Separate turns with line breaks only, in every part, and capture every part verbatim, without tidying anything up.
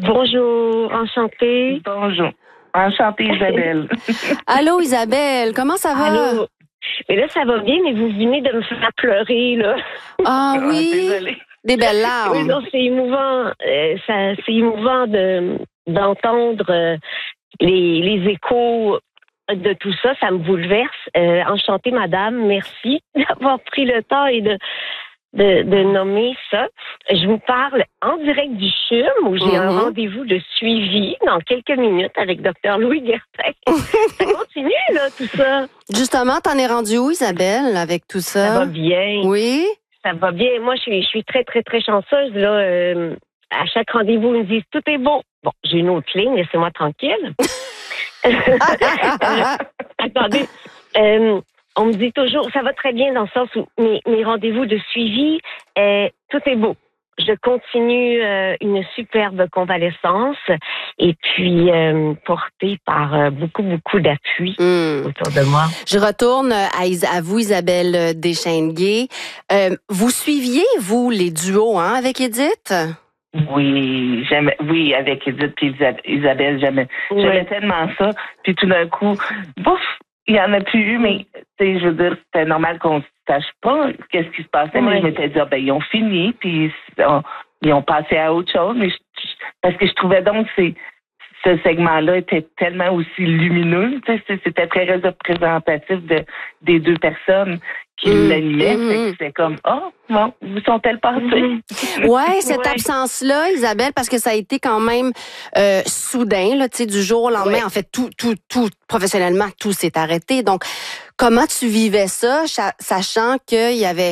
Bonjour, enchantée.
Bonjour. Enchantée, Isabelle.
Allô, Isabelle, comment ça va?
Allô. Mais là, ça va bien, mais vous venez de me faire pleurer, là.
Ah oui?
Désolée.
Des belles larmes.
Oui, non, c'est émouvant. Euh, ça, c'est émouvant de, d'entendre euh, les, les échos de tout ça. Ça me bouleverse. Euh, enchantée, madame. Merci d'avoir pris le temps et de, de, de nommer ça. Je vous parle en direct du C H U M où j'ai
Mm-hmm.
un rendez-vous de suivi dans quelques minutes avec docteur Louis Guertin. Ça continue, là, tout ça.
Justement, t'en es rendue où, Isabelle, avec tout ça?
Ça va bien.
Oui?
Ça va bien. Moi, je suis, je suis très, très, très chanceuse. Là, euh, à chaque rendez-vous, ils me disent tout est bon. Bon, j'ai une autre ligne, laissez-moi tranquille. Attendez. Euh, on me dit toujours, ça va très bien dans le sens où mes, mes rendez-vous de suivi, euh, tout est beau. Je continue euh, une superbe convalescence et puis euh, portée par euh, beaucoup, beaucoup d'appui
Mm.
autour de moi.
Je retourne à, Is- à vous, Isabelle Deschênes-Gay. Euh, vous suiviez, vous, les duos, hein, avec Edith?
Oui, j'aimais, oui, avec Edith et Isa- Isabelle, j'aimais,
Oui.
j'aimais tellement ça. Puis tout d'un coup, bouf, il n'y en a plus eu, mais tu sais, je veux dire, c'était normal qu'on ne sache pas qu'est-ce qui se passait, mais
Oui.
je m'étais dit, ah, ben, ils ont fini, puis on- ils ont passé à autre chose, mais je- parce que je trouvais donc que c'est, ce segment-là était tellement aussi lumineux, tu sais, c'était très représentatif de, des deux personnes qui
Mm,
l'animaient.
mm,
Fait que
mm.
c'était comme, oh, bon, où sont-elles passées?
Ouais, cette
Ouais.
absence-là, Isabelle, parce que ça a été quand même euh, soudain, là, tu sais, du jour au lendemain.
Ouais.
En fait, tout, tout, tout, professionnellement, tout s'est arrêté. Donc, comment tu vivais ça, cha- sachant qu'il y avait,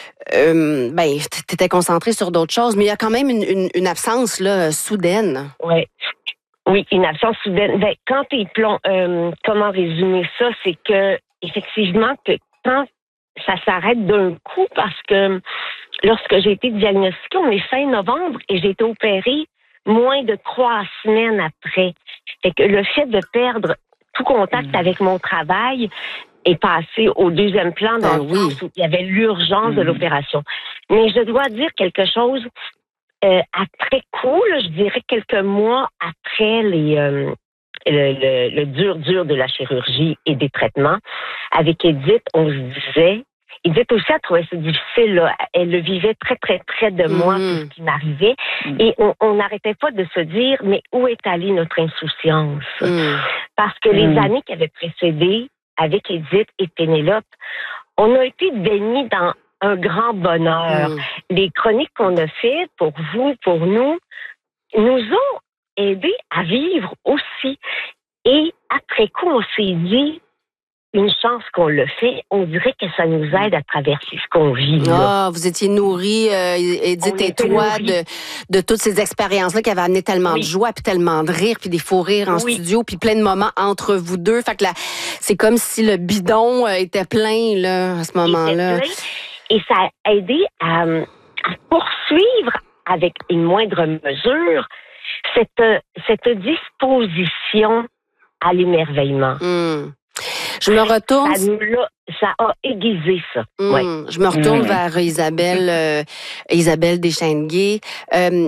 euh, ben, t'étais concentré sur d'autres choses, mais il y a quand même une, une, une absence là soudaine.
Ouais. Oui, une absence soudaine. Ben, quand t'es plomb, euh, comment résumer ça, c'est que effectivement que quand ça s'arrête d'un coup, parce que lorsque j'ai été diagnostiquée, on est fin novembre et j'ai été opérée moins de trois semaines après. Fait que le fait de perdre tout contact
Mm.
avec mon travail est passé au deuxième plan dans
Ben
le
oui.
sens où il y avait l'urgence de
Mm.
l'opération. Mais je dois dire quelque chose. Euh, après coup, là, je dirais quelques mois après les, euh, le, le, le dur, dur de la chirurgie et des traitements, avec Edith, on se disait, Edith aussi a trouvé ça difficile, là. Elle le vivait très, très près de moi,
Mhm.
tout ce qui m'arrivait,
Mm.
et on on n'arrêtait pas de se dire, mais où est allée notre insouciance?
Mm.
Parce que les
Mm.
années qui avaient précédé, avec Edith et Pénélope, on a été baignés dans un grand bonheur.
Mm.
Les chroniques qu'on a faites pour vous, pour nous, nous ont aidés à vivre aussi. Et après coup, on s'est dit, une chance qu'on le fait, on dirait que ça nous aide à traverser ce qu'on vit. Là.
Ah, vous étiez nourris, euh, Edith
On
et
était
toi,
nourris.
de, de toutes ces expériences-là qui avaient amené tellement
Oui.
de joie, puis tellement de rire, puis des faux rires en
Oui.
studio, puis plein de moments entre vous deux. Fait que là, c'est comme si le bidon euh, était plein là à ce moment-là.
Était plein. Et ça a aidé à, à poursuivre avec une moindre mesure cette, cette disposition à l'émerveillement.
Hmm. Je me retourne.
Ça, nous l'a- ça a aiguisé ça.
Hmm.
Ouais.
Je me retourne
Hmm.
vers Isabelle, euh, Isabelle Deschênes-Gay. Euh,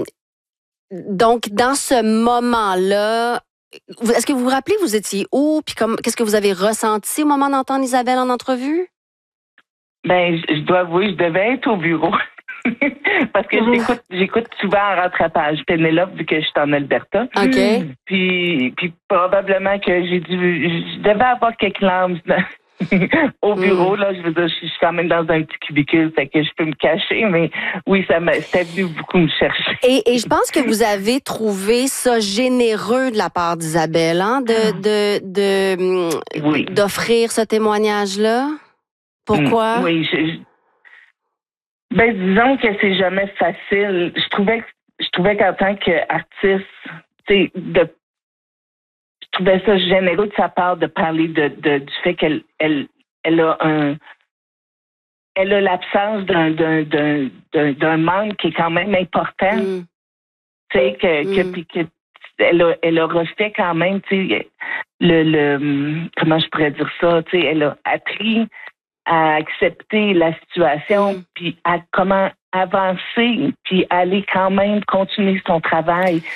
donc, dans ce moment-là, vous- est-ce que vous vous rappelez, vous étiez où, puis comme, qu'est-ce que vous avez ressenti au moment d'entendre Isabelle en entrevue?
Ben, je je dois avouer, je devais être au bureau. Parce que
Mhm.
j'écoute, j'écoute souvent en rattrapage Pénélope, vu que je suis en Alberta.
OK.
Puis, puis probablement que j'ai dû, je devais avoir quelques larmes dans- au bureau. Là, je veux dire, je suis quand même dans un petit cubicule, fait que je peux me cacher, mais oui, ça m'a, c'était venu beaucoup me chercher.
Et, et je pense que vous avez trouvé ça généreux de la part d'Isabelle, hein, de, de, de, hum,
Oui.
d'offrir ce témoignage-là. Pourquoi?
Mm, Oui, je, je- ben disons que c'est jamais facile. Je trouvais que je trouvais qu'en tant qu'artiste, tu sais, de je trouvais ça généreux de sa part de parler de, de du fait qu'elle elle, elle a un elle a l'absence d'un d'un d'un d'un, d'un manque qui est quand même important.
Mm.
Tu sais que, que
Mm.
puis que elle a elle a refait quand même, tu sais, le le comment je pourrais dire ça, tu sais, elle a appris à accepter la situation,
Mm.
puis à comment avancer, puis aller quand même continuer son travail.